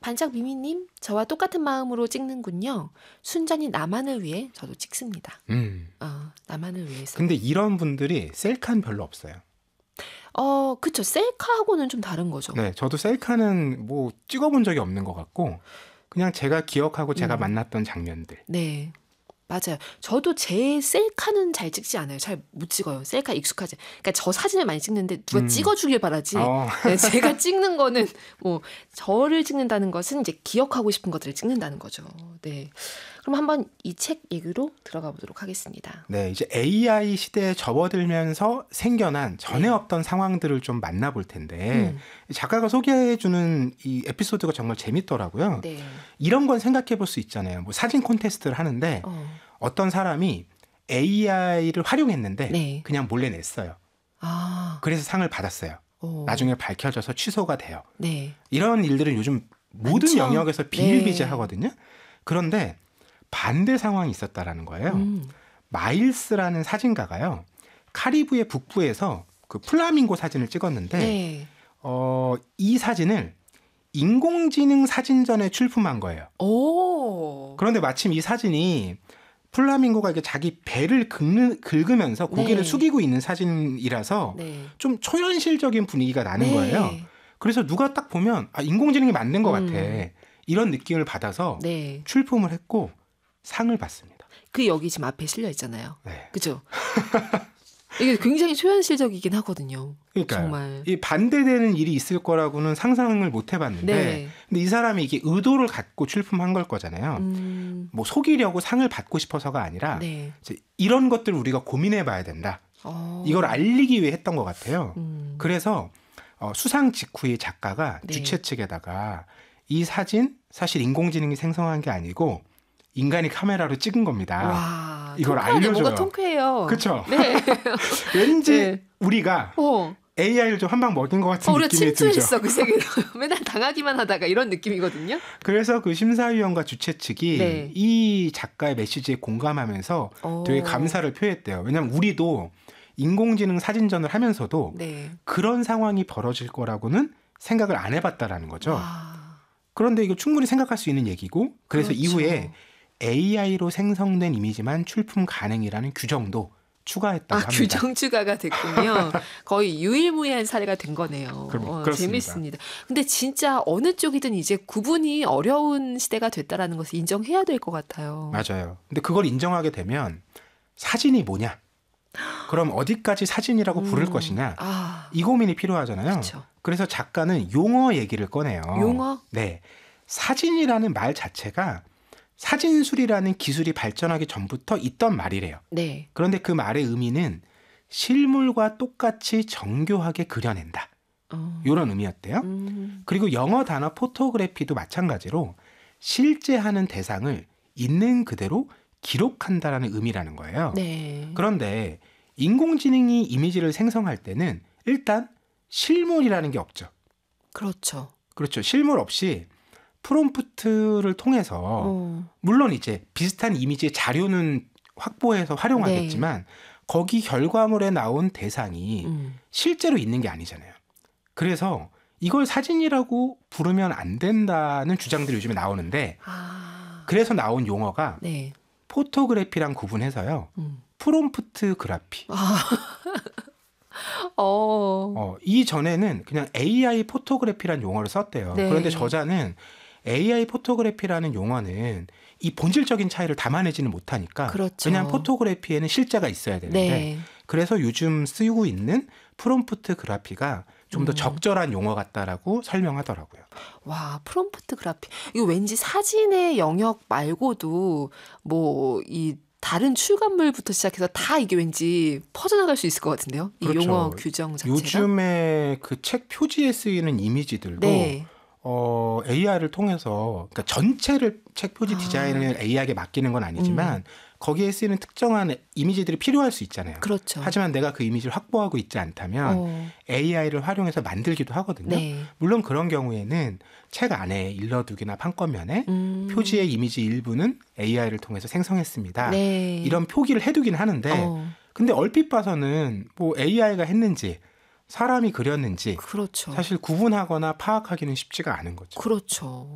반짝 미미님, 저와 똑같은 마음으로 찍는군요. 순전히 나만을 위해 저도 찍습니다. 나만을 위해서. 근데 이런 분들이 셀카는 별로 없어요. 그쵸. 셀카하고는 좀 다른 거죠. 네, 저도 셀카는 뭐 찍어본 적이 없는 것 같고 그냥 제가 기억하고 제가 만났던 장면들. 네. 맞아요. 저도 제 셀카는 잘 찍지 않아요. 잘 못 찍어요. 셀카 익숙하지. 그러니까 저 사진을 많이 찍는데 누가 찍어주길 바라지. 네, 제가 찍는 거는 뭐 저를 찍는다는 것은 이제 기억하고 싶은 것들을 찍는다는 거죠. 네. 그럼 한번 이 책 얘기로 들어가 보도록 하겠습니다. 네, 이제 AI 시대에 접어들면서 생겨난 전에 없던 상황들을 좀 만나볼 텐데 작가가 소개해주는 이 에피소드가 정말 재밌더라고요. 네. 이런 건 생각해 볼 수 있잖아요. 뭐 사진 콘테스트를 하는데 어떤 사람이 AI를 활용했는데 네. 그냥 몰래 냈어요. 그래서 상을 받았어요. 나중에 밝혀져서 취소가 돼요. 네. 이런 일들은 요즘 모든 많죠. 영역에서 비일비재하거든요. 그런데 반대 상황이 있었다라는 거예요. 마일스라는 사진가가요. 카리브해 북부에서 그 플라밍고 사진을 찍었는데 네. 이 사진을 인공지능 사진전에 출품한 거예요. 그런데 마침 이 사진이 플라밍고가 이렇게 자기 배를 긁으면서 고개를 숙이고 있는 사진이라서 좀 초현실적인 분위기가 나는 거예요. 그래서 누가 딱 보면 인공지능이 만든 것 같아. 이런 느낌을 받아서 출품을 했고 상을 받습니다. 그 여기 지금 앞에 실려 있잖아요. 네. 그죠? 이게 굉장히 초현실적이긴 하거든요. 그러니까요. 정말. 이 반대되는 일이 있을 거라고는 상상을 못 해봤는데 근데 이 사람이 이게 의도를 갖고 출품한 걸 거잖아요. 뭐 속이려고 상을 받고 싶어서가 아니라 이제 이런 것들을 우리가 고민해 봐야 된다. 이걸 알리기 위해 했던 것 같아요. 그래서 수상 직후에 작가가 주최 측에다가 이 사진 사실 인공지능이 생성한 게 아니고 인간이 카메라로 찍은 겁니다. 와, 이걸 알려줘요. 뭔가 통쾌해요. 그렇죠? 네. 왠지 우리가 AI를 좀 한 방 먹인 것 같은 우리가 느낌이 들죠. 침투했어 그 세계로. 맨날 당하기만 하다가 이런 느낌이거든요. 그래서 그 심사위원과 주최 측이 이 작가의 메시지에 공감하면서 되게 감사를 표했대요. 왜냐하면 우리도 인공지능 사진전을 하면서도 그런 상황이 벌어질 거라고는 생각을 안 해봤다라는 거죠. 그런데 이거 충분히 생각할 수 있는 얘기고 그래서 이후에 AI로 생성된 이미지만 출품 가능이라는 규정도 추가했다고 합니다. 규정 추가가 됐군요. 거의 유일무이한 사례가 된 거네요. 그렇습니다. 재밌습니다. 근데 진짜 어느 쪽이든 이제 구분이 어려운 시대가 됐다라는 것을 인정해야 될 것 같아요. 맞아요. 근데 그걸 인정하게 되면 사진이 뭐냐? 그럼 어디까지 사진이라고 부를 것이냐? 이 고민이 필요하잖아요. 그쵸. 그래서 작가는 용어 얘기를 꺼내요. 용어? 네. 사진이라는 말 자체가 사진술이라는 기술이 발전하기 전부터 있던 말이래요. 그런데 그 말의 의미는 실물과 똑같이 정교하게 그려낸다. 이런 의미였대요. 그리고 영어 단어 포토그래피도 마찬가지로 실제 하는 대상을 있는 그대로 기록한다라는 의미라는 거예요. 그런데 인공지능이 이미지를 생성할 때는 일단 실물이라는 게 없죠. 그렇죠. 실물 없이 프롬프트를 통해서 물론 이제 비슷한 이미지의 자료는 확보해서 활용하겠지만 거기 결과물에 나온 대상이 실제로 있는 게 아니잖아요. 그래서 이걸 사진이라고 부르면 안 된다는 주장들이 요즘에 나오는데 그래서 나온 용어가 포토그래피랑 구분해서요. 프롬프트 그래피. 이전에는 그냥 AI 포토그래피라는 용어를 썼대요. 그런데 저자는 AI 포토그래피라는 용어는 이 본질적인 차이를 담아내지는 못하니까 그냥 포토그래피에는 실제가 있어야 되는데 그래서 요즘 쓰이고 있는 프롬프트 그래피가 좀 더 적절한 용어 같다라고 설명하더라고요. 와, 프롬프트 그래피. 이거 왠지 사진의 영역 말고도 뭐 이 다른 출간물부터 시작해서 다 이게 왠지 퍼져나갈 수 있을 것 같은데요. 이 용어 규정 자체가. 요즘에 그 책 표지에 쓰이는 이미지들도 AI를 통해서 그러니까 전체를 책 표지 디자인을 AI에게 맡기는 건 아니지만 거기에 쓰이는 특정한 이미지들이 필요할 수 있잖아요. 하지만 내가 그 이미지를 확보하고 있지 않다면 AI를 활용해서 만들기도 하거든요. 물론 그런 경우에는 책 안에 일러두기나 판권면에 표지의 이미지 일부는 AI를 통해서 생성했습니다. 이런 표기를 해두긴 하는데 근데 얼핏 봐서는 뭐 AI가 했는지 사람이 그렸는지 사실 구분하거나 파악하기는 쉽지가 않은 거죠.